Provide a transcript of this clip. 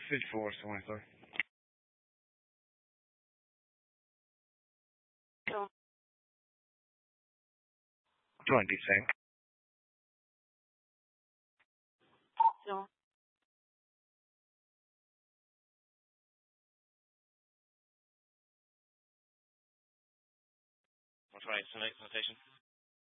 54, 23. 25. What's right, so next notation?